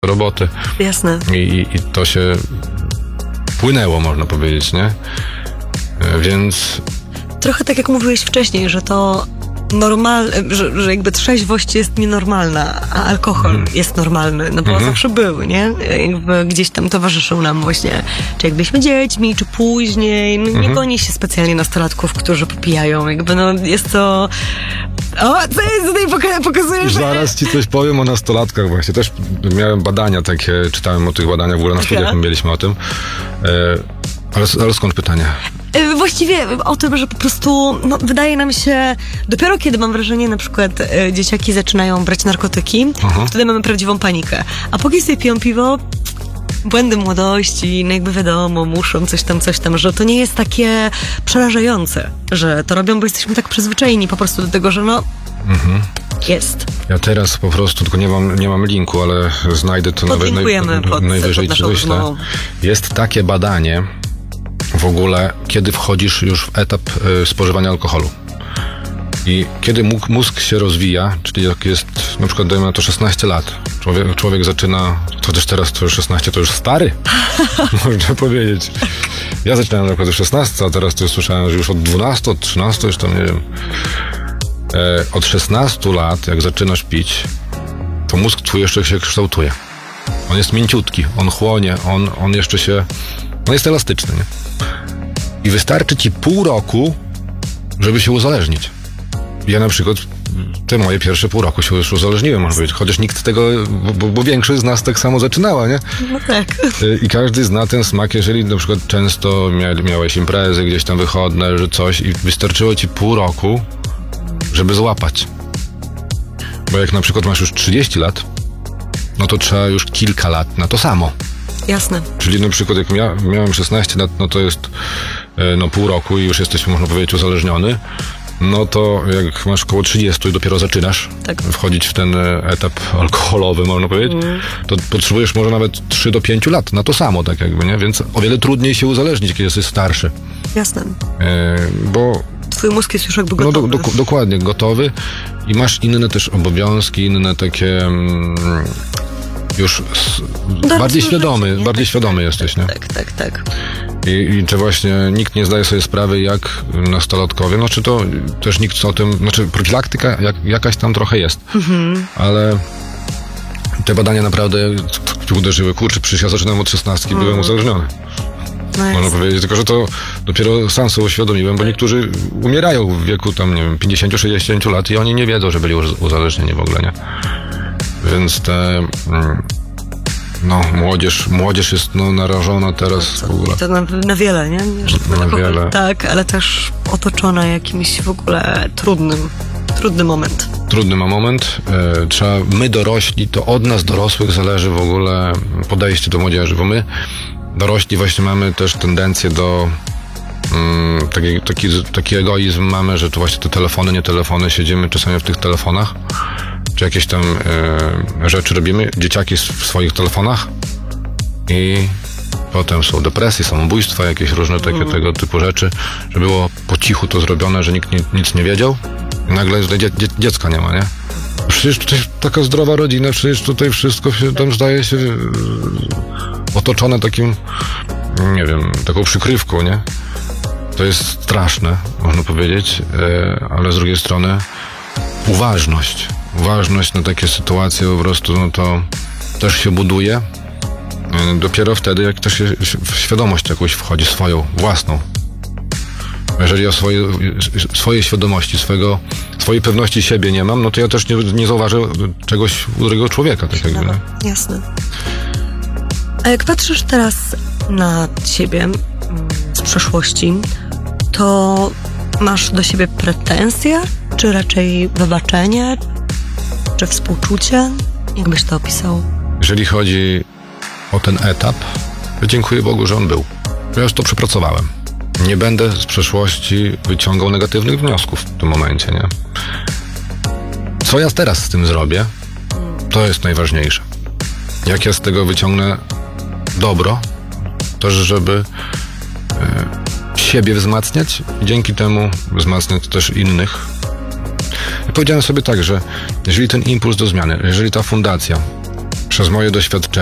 roboty. Jasne. I to się płynęło, można powiedzieć, nie? Więc... Trochę tak jak mówiłeś wcześniej, że to że jakby trzeźwość jest nienormalna, a alkohol jest normalny, no bo zawsze był, nie? Jakby gdzieś tam towarzyszył nam właśnie, czy jak byliśmy dziećmi, czy później, no nie goni się specjalnie nastolatków, którzy popijają, jakby no jest to... O, co jest tutaj pokazujesz? Zaraz ci coś powiem o nastolatkach właśnie. Też miałem badania takie, czytałem o tych badaniach, w ogóle na studiach mieliśmy o tym. Ale skąd pytanie? Właściwie o tym, że po prostu wydaje nam się, dopiero kiedy mam wrażenie, na przykład dzieciaki zaczynają brać narkotyki, wtedy mamy prawdziwą panikę. A póki sobie piją piwo, błędy młodości, no jakby wiadomo, muszą coś tam, że to nie jest takie przerażające, że to robią, bo jesteśmy tak przyzwyczajeni po prostu do tego, że jest. Ja teraz po prostu, tylko nie mam linku, ale znajdę to najwyżej ci wyślę. Jest takie badanie w ogóle, kiedy wchodzisz już w etap spożywania alkoholu. I kiedy mózg się rozwija, czyli jak jest, na przykład dajmy na to 16 lat, człowiek zaczyna, chociaż teraz to już 16 to już stary, można powiedzieć. Ja zaczynałem na przykład od 16, a teraz to już słyszałem, że już od 12, od 13, już tam nie wiem. Od 16 lat, jak zaczynasz pić, to mózg twój jeszcze się kształtuje. On jest mięciutki, on chłonie, on jeszcze się... On jest elastyczny, nie? I wystarczy ci pół roku, żeby się uzależnić. Ja na przykład te moje pierwsze pół roku się już uzależniłem, można powiedzieć. Chociaż nikt tego, bo większość z nas tak samo zaczynała, nie? No tak. I każdy zna ten smak, jeżeli na przykład często miałeś imprezy gdzieś tam wychodne, że coś i wystarczyło ci pół roku, żeby złapać. Bo jak na przykład masz już 30 lat, no to trzeba już kilka lat na to samo. Jasne. Czyli na przykład jak miałem 16 lat, no to jest pół roku i już jesteś, można powiedzieć, uzależniony. No to jak masz około 30 i dopiero zaczynasz wchodzić w ten etap alkoholowy, można powiedzieć, to potrzebujesz może nawet 3 do 5 lat na to samo, tak jakby, nie? Więc o wiele trudniej się uzależnić, kiedy jesteś starszy. Jasne. Bo twój mózg jest już jakby gotowy. No dokładnie, gotowy i masz inne też obowiązki, inne takie już bardziej świadomy jesteś, nie? Tak. I czy właśnie nikt nie zdaje sobie sprawy, jak nastolatkowie, znaczy to też nikt o tym, znaczy profilaktyka jakaś tam trochę jest, ale te badania naprawdę uderzyły, kurczę, przecież ja zaczynałem od 16, byłem uzależniony. Można powiedzieć, tylko że to dopiero sam sobie uświadomiłem, bo niektórzy umierają w wieku tam, nie wiem, 50-60 lat i oni nie wiedzą, że byli uzależnieni w ogóle, nie? Więc młodzież jest narażona teraz w ogóle. To na wiele, nie? Na wiele. Tak, ale też otoczona jakimś w ogóle trudny moment. Trudny moment. My dorośli, to od nas dorosłych zależy w ogóle podejście do młodzieży, bo my dorośli właśnie mamy też tendencję do taki egoizm mamy, że to właśnie te telefony, nie telefony, siedzimy czasami w tych telefonach, czy jakieś tam rzeczy robimy, dzieciaki w swoich telefonach i potem są depresje, samobójstwa, jakieś różne tego typu rzeczy, że było po cichu to zrobione, że nikt nic nie wiedział i nagle dziecka nie ma, nie? Przecież tutaj taka zdrowa rodzina, przecież tutaj wszystko się tam zdaje się otoczone takim, nie wiem, taką przykrywką, nie? To jest straszne, można powiedzieć, ale z drugiej strony uważność na takie sytuacje po prostu, no to też się buduje. Dopiero wtedy, jak też świadomość jakąś wchodzi, swoją, własną. Jeżeli ja swojej świadomości, swojej pewności siebie nie mam, no to ja też nie zauważę czegoś u drugiego człowieka. Tak jakby, nie? Jasne. A jak patrzysz teraz na siebie z przeszłości, to masz do siebie pretensje, czy raczej wybaczenie, czy współczucie? Jak byś to opisał? Jeżeli chodzi o ten etap, to dziękuję Bogu, że on był. Ja już to przepracowałem. Nie będę z przeszłości wyciągał negatywnych wniosków w tym momencie, nie? Co ja teraz z tym zrobię, to jest najważniejsze. Jak ja z tego wyciągnę dobro, to żeby siebie wzmacniać i dzięki temu wzmacniać też innych. Ja powiedziałem sobie tak, że jeżeli ten impuls do zmiany, jeżeli ta fundacja przez moje doświadczenie